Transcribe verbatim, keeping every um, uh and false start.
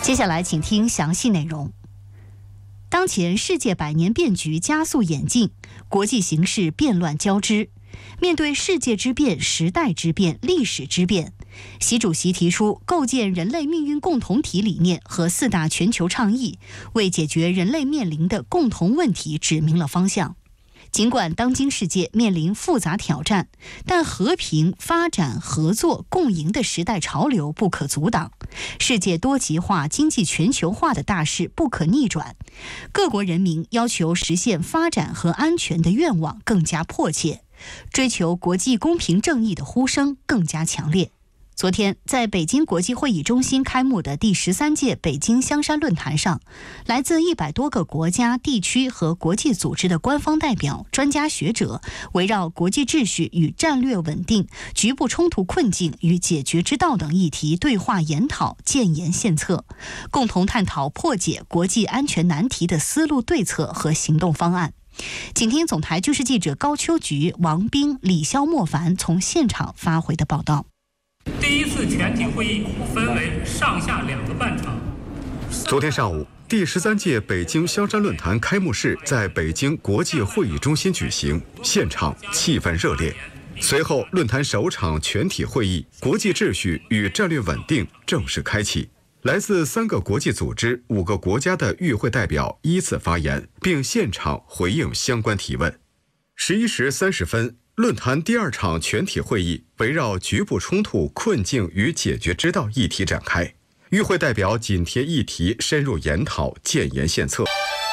接下来请听详细内容。当前世界百年变局加速演进，国际形势变乱交织。面对世界之变、时代之变、历史之变，习主席提出构建人类命运共同体理念和四大全球倡议，为解决人类面临的共同问题指明了方向。尽管当今世界面临复杂挑战，但和平、发展、合作、共赢的时代潮流不可阻挡，世界多极化、经济全球化的大势不可逆转。各国人民要求实现发展和安全的愿望更加迫切，追求国际公平正义的呼声更加强烈。昨天，在北京国际会议中心开幕的第十三届北京香山论坛上，来自一百多个国家、地区和国际组织的官方代表、专家学者，围绕国际秩序与战略稳定、局部冲突困境与解决之道等议题对话研讨、建言献策，共同探讨破解国际安全难题的思路、对策和行动方案。请听总台军事记者高秋菊、王斌、李潇、莫凡从现场发回的报道。 第一次全体会议分为上下两个半场。 昨天上午，第十三届北京香山论坛开幕式在北京国际会议中心举行，现场气氛热烈。随后，论坛首场全体会议“国际秩序与战略稳定”正式开启。来自三个国际组织、五个国家的与会代表依次发言，并现场回应相关提问。十一时三十分。论坛第二场全体会议围绕局部冲突困境与解决之道议题展开，与会代表紧贴议题深入研讨、建言献策。